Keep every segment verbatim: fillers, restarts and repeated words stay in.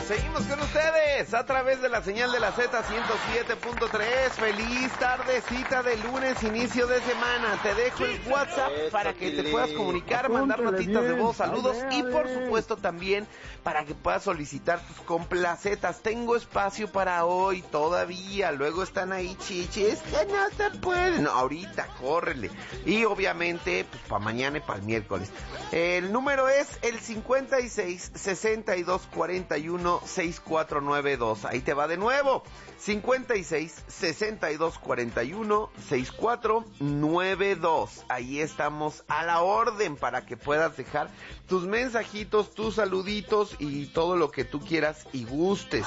Seguimos con ustedes a través de la señal de la Z ciento siete punto tres. Feliz tardecita de lunes, inicio de semana. Te dejo el WhatsApp para que te puedas comunicar, mandar notitas de voz, saludos y por supuesto también para que puedas solicitar tus complacetas. Tengo espacio para hoy todavía. Luego están ahí chichis que no se puede. No, ahorita córrele. Y obviamente pues para mañana y para el miércoles. El número es el cincuenta y seis, sesenta y dos, cuarenta y uno, sesenta y cuatro noventa y dos. Ahí te va de nuevo. cincuenta y seis, sesenta y dos, cuarenta y uno, sesenta y cuatro noventa y dos. Ahí estamos a la orden para que puedas dejar tus mensajitos, tus saluditos y todo lo que tú quieras y gustes.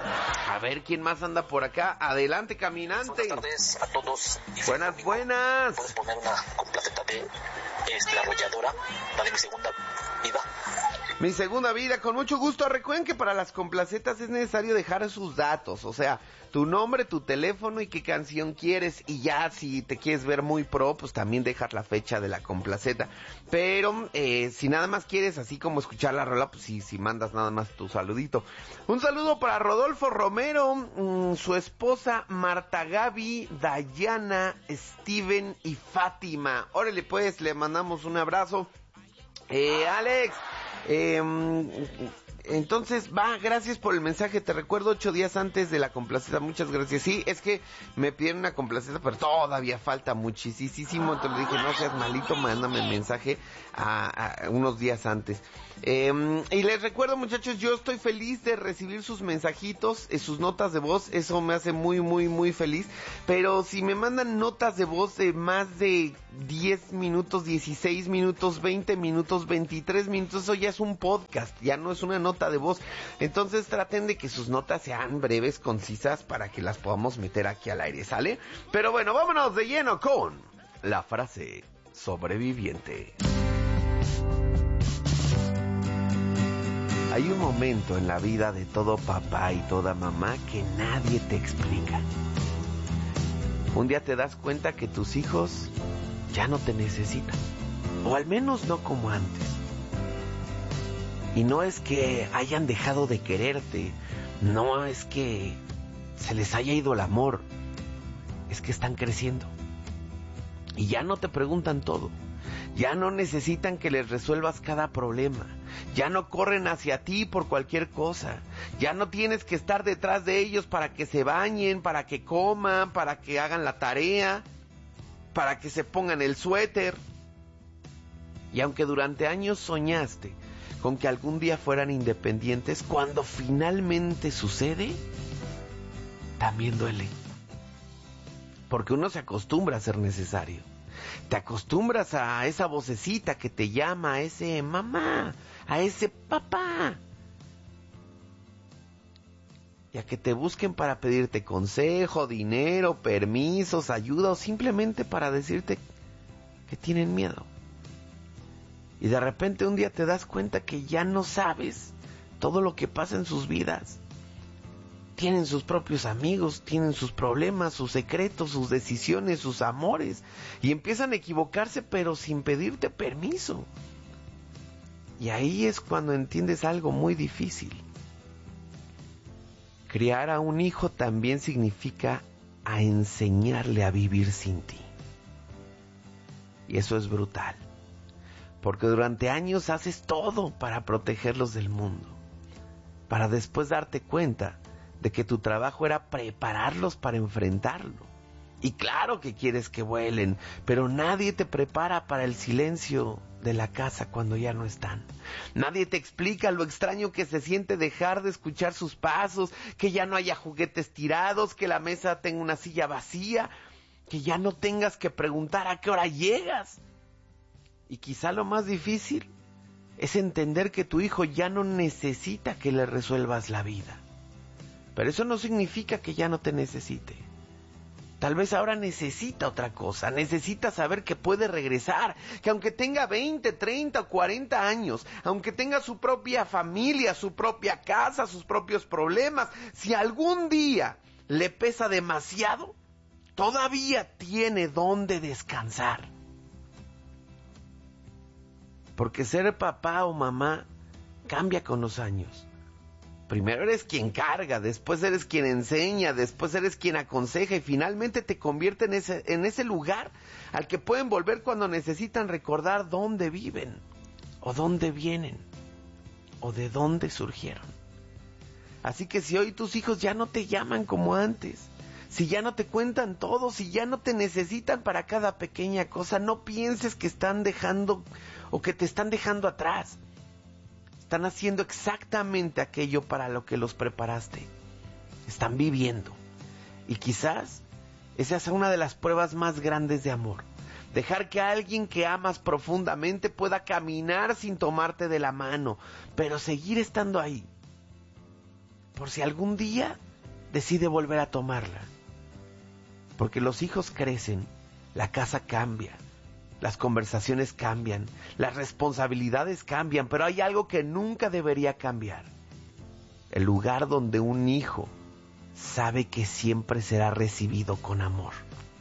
A ver quién más anda por acá. Adelante, caminante. Buenas tardes a todos. Buenas, buenas. ¿Puedes poner una complaceta de es la arrolladora, la de mi segunda vida? Mi segunda vida, con mucho gusto. Recuerden que para las complacetas es necesario dejar sus datos, o sea, tu nombre, tu teléfono y qué canción quieres. Y ya si te quieres ver muy pro, pues también dejas la fecha de la complaceta. Pero eh, si nada más quieres así como escuchar la rola, pues sí, si mandas nada más tu saludito. Un saludo para Rodolfo Romero, mmm, su esposa Marta Gaby, Dayana, Steven y Fátima. Órale pues, le mandamos un abrazo. Eh, Alex, eh, entonces va, gracias por el mensaje. Te recuerdo ocho días antes de la complaceta. Muchas gracias. Sí, es que me pidieron una complaceta, pero todavía falta muchísimo. Entonces le dije, no seas malito, mándame el mensaje a, a unos días antes. Eh, y les recuerdo, muchachos, yo estoy feliz de recibir sus mensajitos, eh, sus notas de voz. Eso me hace muy, muy, muy feliz. Pero si me mandan notas de voz de más de diez minutos, dieciséis minutos, veinte minutos, veintitrés minutos, eso ya es un podcast, ya no es una nota de voz. Entonces traten de que sus notas sean breves, concisas, para que las podamos meter aquí al aire, ¿sale? Pero bueno, vámonos de lleno con la frase sobreviviente. Hay un momento en la vida de todo papá y toda mamá que nadie te explica. Un día te das cuenta que tus hijos ya no te necesitan, o al menos no como antes. Y no es que hayan dejado de quererte, no es que se les haya ido el amor, es que están creciendo. Y ya no te preguntan todo, ya no necesitan que les resuelvas cada problema, ya no corren hacia ti por cualquier cosa, ya no tienes que estar detrás de ellos para que se bañen, para que coman, para que hagan la tarea, para que se pongan el suéter. Y aunque durante años soñaste con que algún día fueran independientes, cuando finalmente sucede, también duele. Porque uno se acostumbra a ser necesario. Te acostumbras a esa vocecita que te llama, a ese mamá, a ese papá. Y a que te busquen para pedirte consejo, dinero, permisos, ayuda o simplemente para decirte que tienen miedo. Y de repente un día te das cuenta que ya no sabes todo lo que pasa en sus vidas. Tienen sus propios amigos, tienen sus problemas, sus secretos, sus decisiones, sus amores. Y empiezan a equivocarse pero sin pedirte permiso. Y ahí es cuando entiendes algo muy difícil. Criar a un hijo también significa a enseñarle a vivir sin ti. Y eso es brutal. Porque durante años haces todo para protegerlos del mundo. Para después darte cuenta de que tu trabajo era prepararlos para enfrentarlo. Y claro que quieres que vuelen, pero nadie te prepara para el silencio de la casa cuando ya no están. Nadie te explica lo extraño que se siente dejar de escuchar sus pasos, que ya no haya juguetes tirados, que la mesa tenga una silla vacía, que ya no tengas que preguntar a qué hora llegas. Y quizá lo más difícil es entender que tu hijo ya no necesita que le resuelvas la vida. Pero eso no significa que ya no te necesite. Tal vez ahora necesita otra cosa, necesita saber que puede regresar, que aunque tenga veinte, treinta o cuarenta años, aunque tenga su propia familia, su propia casa, sus propios problemas, si algún día le pesa demasiado, todavía tiene dónde descansar. Porque ser papá o mamá cambia con los años. Primero eres quien carga, después eres quien enseña, después eres quien aconseja y finalmente te convierte en ese, en ese lugar al que pueden volver cuando necesitan recordar dónde viven, o dónde vienen, o de dónde surgieron. Así que si hoy tus hijos ya no te llaman como antes, si ya no te cuentan todo, si ya no te necesitan para cada pequeña cosa, no pienses que están dejando o que te están dejando atrás. Están haciendo exactamente aquello para lo que los preparaste. Están viviendo. Y quizás esa sea una de las pruebas más grandes de amor. Dejar que alguien que amas profundamente pueda caminar sin tomarte de la mano, pero seguir estando ahí. Por si algún día decide volver a tomarla. Porque los hijos crecen, la casa cambia. Las conversaciones cambian, las responsabilidades cambian, pero hay algo que nunca debería cambiar. El lugar donde un hijo sabe que siempre será recibido con amor.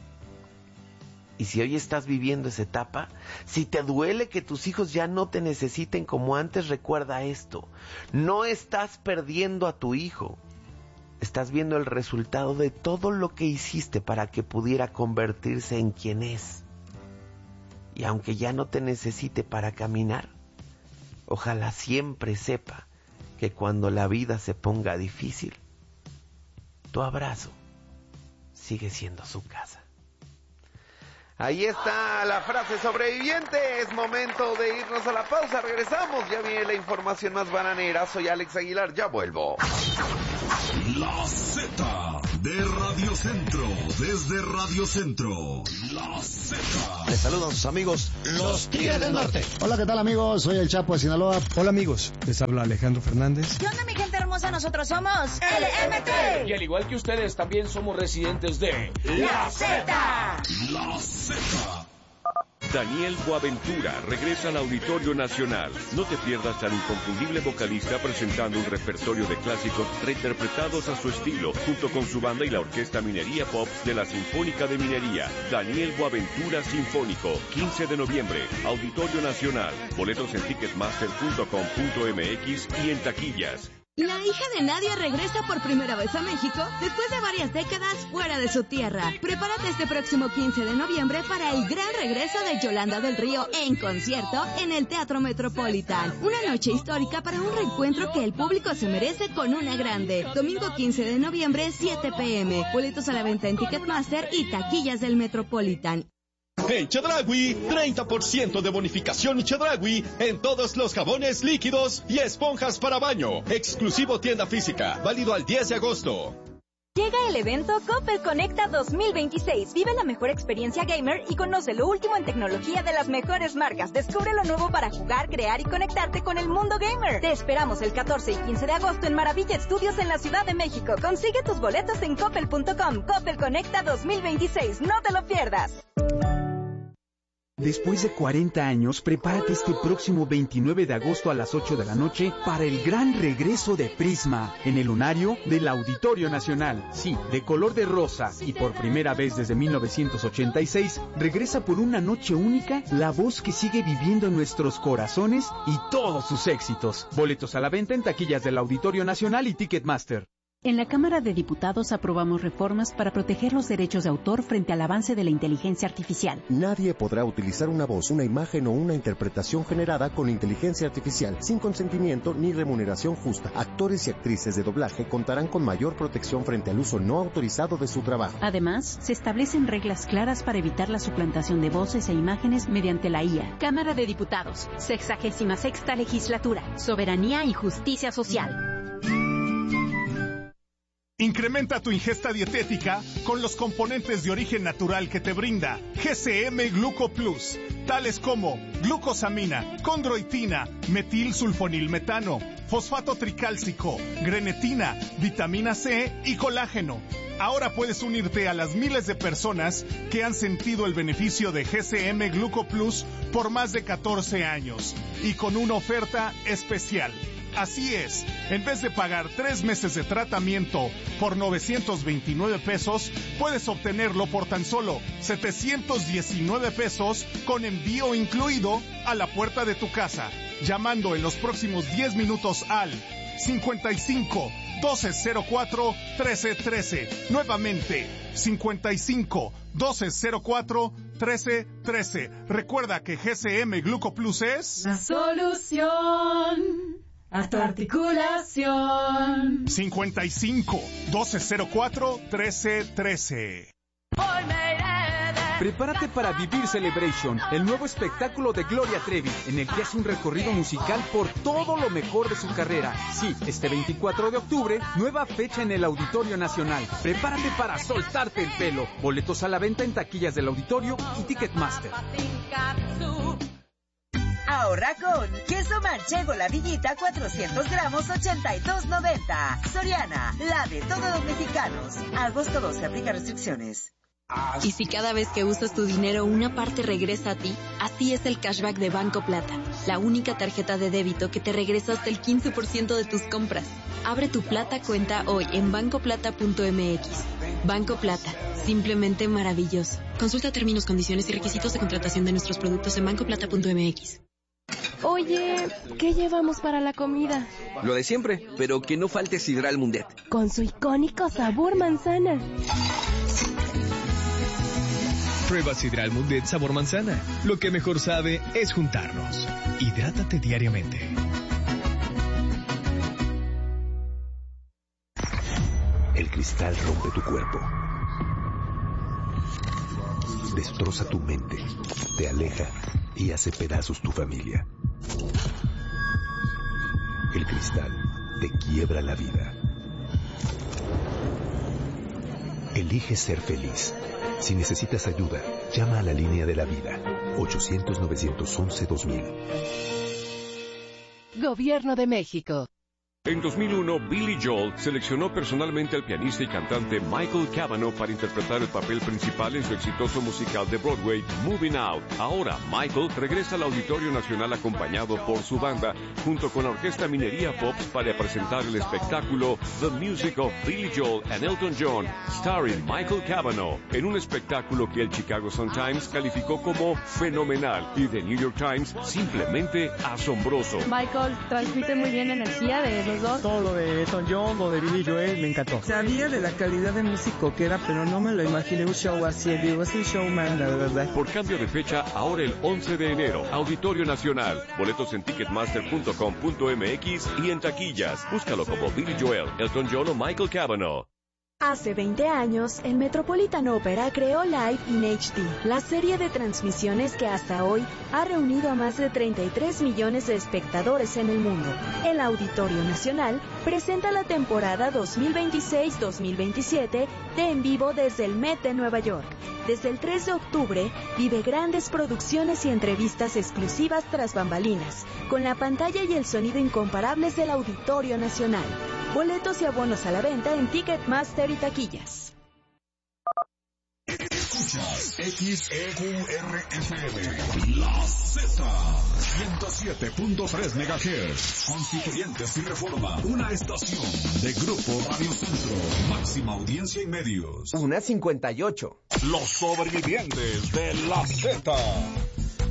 Y si hoy estás viviendo esa etapa, si te duele que tus hijos ya no te necesiten como antes, recuerda esto. No estás perdiendo a tu hijo. Estás viendo el resultado de todo lo que hiciste para que pudiera convertirse en quien es. Y aunque ya no te necesite para caminar, ojalá siempre sepa que cuando la vida se ponga difícil, tu abrazo sigue siendo su casa. Ahí está la frase sobreviviente. Es momento de irnos a la pausa. Regresamos. Ya viene la información más bananera. Soy Alex Aguilar. Ya vuelvo. La Z de Radio Centro. Desde Radio Centro. La Z. Les saludan sus amigos, los Tigres del Norte. Hola, ¿qué tal, amigos? Soy el Chapo de Sinaloa. Hola, amigos. Les habla Alejandro Fernández. ¿Qué onda, mi gente hermosa? Nosotros somos L M T. Y al igual que ustedes, también somos residentes de La Z. La Z. Daniel Boaventura regresa al Auditorio Nacional. No te pierdas al inconfundible vocalista presentando un repertorio de clásicos reinterpretados a su estilo, junto con su banda y la Orquesta Minería Pop de la Sinfónica de Minería. Daniel Boaventura Sinfónico, quince de noviembre, Auditorio Nacional. Boletos en ticketmaster punto com punto m x y en taquillas. La hija de Nadia regresa por primera vez a México después de varias décadas fuera de su tierra. Prepárate este próximo quince de noviembre para el gran regreso de Yolanda del Río en concierto en el Teatro Metropolitan. Una noche histórica para un reencuentro que el público se merece con una grande. Domingo quince de noviembre, siete pe eme. Boletos a la venta en Ticketmaster y taquillas del Metropolitan. En Chedraui, treinta por ciento de bonificación Chedraui en todos los jabones líquidos y esponjas para baño. Exclusivo tienda física, válido al diez de agosto. Llega el evento Coppel Conecta dos mil veintiséis. Vive la mejor experiencia gamer y conoce lo último en tecnología de las mejores marcas. Descubre lo nuevo para jugar, crear y conectarte con el mundo gamer. Te esperamos el catorce y quince de agosto en Maravilla Estudios en la Ciudad de México. Consigue tus boletos en coppel punto com. Coppel Conecta dos mil veintiséis. No te lo pierdas. Después de cuarenta años, prepárate este próximo veintinueve de agosto a las ocho de la noche para el gran regreso de Prisma en el lunario del Auditorio Nacional. Sí, de color de rosa y por primera vez desde mil novecientos ochenta y seis, regresa por una noche única la voz que sigue viviendo en nuestros corazones y todos sus éxitos. Boletos a la venta en taquillas del Auditorio Nacional y Ticketmaster. En la Cámara de Diputados aprobamos reformas para proteger los derechos de autor frente al avance de la inteligencia artificial. Nadie podrá utilizar una voz, una imagen o una interpretación generada con inteligencia artificial sin consentimiento ni remuneración justa. Actores y actrices de doblaje contarán con mayor protección frente al uso no autorizado de su trabajo. Además, se establecen reglas claras para evitar la suplantación de voces e imágenes mediante la I A. Cámara de Diputados, sexagésima sexta legislatura, soberanía y justicia social. Incrementa tu ingesta dietética con los componentes de origen natural que te brinda G C M Gluco Plus, tales como glucosamina, condroitina, metilsulfonilmetano, fosfato tricálcico, grenetina, vitamina C y colágeno. Ahora puedes unirte a las miles de personas que han sentido el beneficio de G C M Gluco Plus por más de catorce años y con una oferta especial. Así es, en vez de pagar tres meses de tratamiento por novecientos veintinueve pesos, puedes obtenerlo por tan solo setecientos diecinueve pesos con envío incluido a la puerta de tu casa, llamando en los próximos diez minutos al cincuenta y cinco, doce cero cuatro, trece trece. Nuevamente, cincuenta y cinco, doce cero cuatro, trece trece. Recuerda que G C M Gluco Plus es la solución a tu articulación. cincuenta y cinco, doce cero cuatro, trece trece. Prepárate para vivir Celebration, el nuevo espectáculo de Gloria Trevi, en el que hace un recorrido musical por todo lo mejor de su carrera. Sí, este veinticuatro de octubre, nueva fecha en el Auditorio Nacional. Prepárate para soltarte el pelo. Boletos a la venta en taquillas del auditorio y Ticketmaster. Ahorra con queso manchego La Villita, cuatrocientos gramos, ochenta y dos noventa. Soriana, la de todos los mexicanos. Agosto doce, aplica restricciones. Y si cada vez que usas tu dinero una parte regresa a ti, así es el cashback de Banco Plata, la única tarjeta de débito que te regresa hasta el quince por ciento de tus compras. Abre tu Plata cuenta hoy en banco plata punto m x. Banco Plata, simplemente maravilloso. Consulta términos, condiciones y requisitos de contratación de nuestros productos en banco plata punto m x. Oye, ¿qué llevamos para la comida? Lo de siempre, pero que no falte Sidral Mundet. Con su icónico sabor manzana. Prueba Sidral Mundet sabor manzana. Lo que mejor sabe es juntarnos. Hidrátate diariamente. El cristal rompe tu cuerpo. Destroza tu mente. Te aleja y hace pedazos tu familia. El cristal te quiebra la vida. Elige ser feliz. Si necesitas ayuda, llama a la línea de la vida. ochocientos, novecientos once, dos mil. Gobierno de México. En dos mil uno, Billy Joel seleccionó personalmente al pianista y cantante Michael Cavanaugh para interpretar el papel principal en su exitoso musical de Broadway, Moving Out. Ahora, Michael regresa al Auditorio Nacional acompañado por su banda, junto con la Orquesta Minería Pops, para presentar el espectáculo The Music of Billy Joel and Elton John, starring Michael Cavanaugh, en un espectáculo que el Chicago Sun-Times calificó como fenomenal y The New York Times simplemente asombroso. Michael transmite muy bien energía de los dos. Todo lo de Elton John, lo de Billy Joel, me encantó. Sabía de la calidad de músico que era, pero no me lo imaginé un show así. Digo, es un showman, la verdad. Por cambio de fecha, ahora el once de enero, Auditorio Nacional. Boletos en ticketmaster punto com punto m x y en taquillas. Búscalo como Billy Joel, Elton John o Michael Cavanaugh. Hace veinte años, el Metropolitan Opera creó Live in H D, la serie de transmisiones que hasta hoy ha reunido a más de treinta y tres millones de espectadores en el mundo. El Auditorio Nacional presenta la temporada dos mil veintiséis dos mil veintisiete de En Vivo desde el Met de Nueva York. Desde el tres de octubre, vive grandes producciones y entrevistas exclusivas tras bambalinas, con la pantalla y el sonido incomparables del Auditorio Nacional. Boletos y abonos a la venta en Ticketmaster y taquillas. Escuchas X E U R F M, La Z, ciento siete punto tres megahertz, Constituyentes y Reforma, una estación de Grupo Radio Centro, máxima audiencia y medios. Una cincuenta y ocho. Los sobrevivientes de La Z.